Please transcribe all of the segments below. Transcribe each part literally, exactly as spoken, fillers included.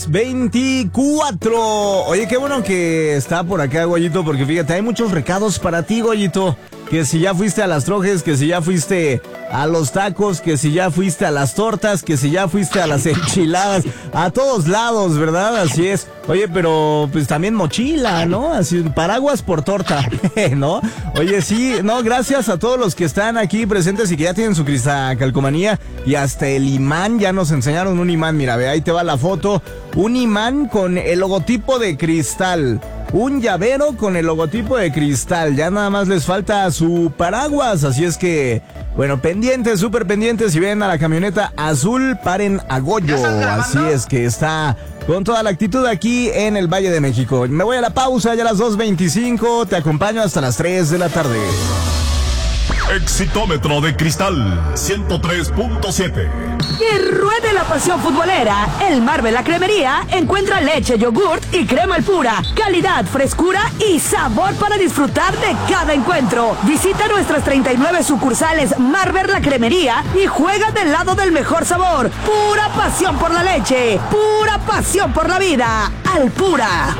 veinticuatro. Oye, qué bueno que está por acá, Goyito, porque fíjate, hay muchos recados para ti, Goyito. Que si ya fuiste a las trojes, que si ya fuiste a los tacos, que si ya fuiste a las tortas, que si ya fuiste a las enchiladas, a todos lados, ¿verdad? Así es. Oye, pero pues también mochila, ¿no? Así, paraguas por torta, ¿no? Oye, sí, no, gracias a todos los que están aquí presentes y que ya tienen su calcomanía y hasta el imán, ya nos enseñaron un imán, mira, ve, ahí te va la foto, un imán con el logotipo de Cristal. Un llavero con el logotipo de Cristal. Ya nada más les falta su paraguas. Así es que, bueno, pendientes, súper pendientes. Si ven a la camioneta azul, paren a Goyo. Así es que está con toda la actitud aquí en el Valle de México. Me voy a la pausa, ya a las dos veinticinco. Te acompaño hasta las tres de la tarde. Exitómetro de Cristal ciento tres punto siete. Que ruede la pasión futbolera. El Marvel La Cremería encuentra leche, yogurt y crema al pura. Calidad, frescura y sabor para disfrutar de cada encuentro. Visita nuestras treinta y nueve sucursales Marvel La Cremería y juega del lado del mejor sabor. Pura pasión por la leche. Pura pasión por la vida. Al pura.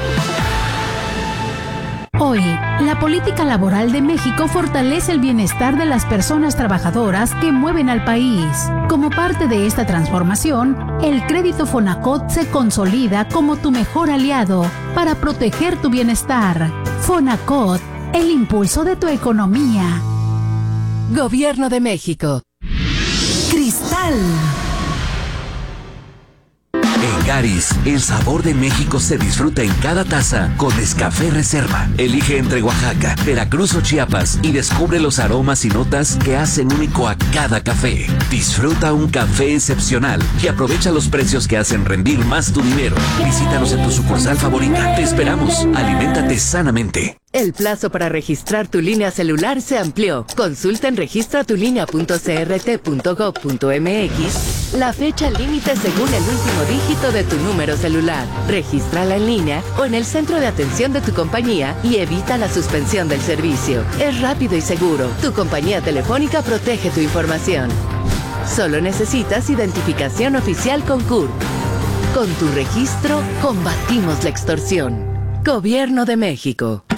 Hoy, la política laboral de México fortalece el bienestar de las personas trabajadoras que mueven al país. Como parte de esta transformación, el crédito Fonacot se consolida como tu mejor aliado para proteger tu bienestar. Fonacot, el impulso de tu economía. Gobierno de México. Cristal. En Garis, el sabor de México se disfruta en cada taza con Nescafé Reserva. Elige entre Oaxaca, Veracruz o Chiapas y descubre los aromas y notas que hacen único a cada café. Disfruta un café excepcional y aprovecha los precios que hacen rendir más tu dinero. Visítanos en tu sucursal favorita. Te esperamos. Aliméntate sanamente. El plazo para registrar tu línea celular se amplió. Consulta en registra tu línea punto c r t punto gov punto m x la fecha límite según el último dígito de tu número celular. Regístrala en línea o en el centro de atención de tu compañía y evita la suspensión del servicio. Es rápido y seguro. Tu compañía telefónica protege tu información. Solo necesitas identificación oficial con C U R. Con tu registro, combatimos la extorsión. Gobierno de México.